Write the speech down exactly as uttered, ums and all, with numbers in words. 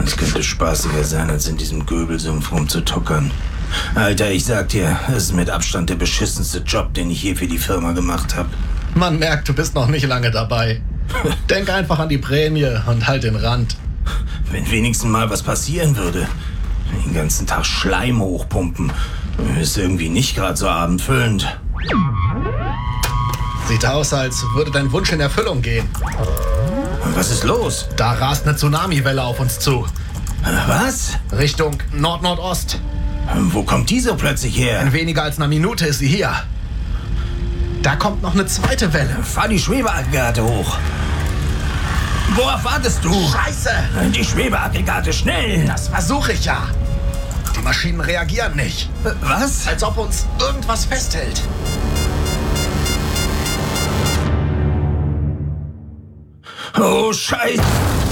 Was könnte spaßiger sein, als in diesem Göbelsumpf rumzutuckern? Alter, ich sag dir, das ist mit Abstand der beschissenste Job, den ich je für die Firma gemacht habe. Man merkt, du bist noch nicht lange dabei. Denk einfach an die Prämie und halt den Rand. Wenn wenigstens mal was passieren würde. Den ganzen Tag Schleim hochpumpen. Ist irgendwie nicht gerade so abendfüllend. Sieht aus, als würde dein Wunsch in Erfüllung gehen. Was ist los? Da rast eine Tsunamiwelle auf uns zu. Was? Richtung Nord-Nordost. Wo kommt die so plötzlich her? In weniger als einer Minute ist sie hier. Da kommt noch eine zweite Welle. Fahr die Schwebeaggregate hoch. Worauf wartest du? Scheiße! Die Schwebeaggregate, schnell! Das versuche ich ja. Die Maschinen reagieren nicht. Was? Als ob uns irgendwas festhält. Oh, Scheiße!